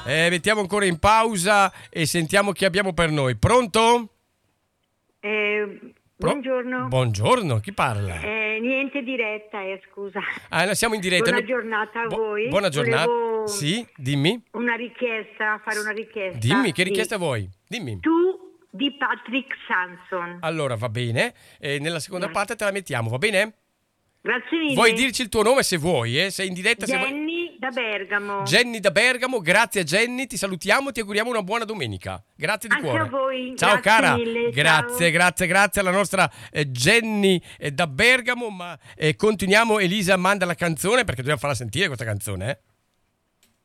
Mettiamo ancora in pausa e sentiamo chi abbiamo per noi. Pronto? Buongiorno. Buongiorno, chi parla? Niente diretta, scusa. Noi siamo in diretta. Buona giornata a voi. Buona giornata. Volevo Sì, dimmi. fare una richiesta. Dimmi, che richiesta vuoi? Dimmi. Tu di Patrick Sanson. Allora, va bene. Nella seconda parte te la mettiamo, va bene? Grazie mille. Vuoi dirci il tuo nome se vuoi? Sei in diretta? Jenny da Bergamo. Jenny da Bergamo, grazie Jenny, ti salutiamo e ti auguriamo una buona domenica. Grazie di anche cuore. A voi. Ciao grazie cara. Mille, grazie, ciao. grazie alla nostra Jenny da Bergamo, ma continuiamo. Elisa manda la canzone perché dobbiamo farla sentire questa canzone,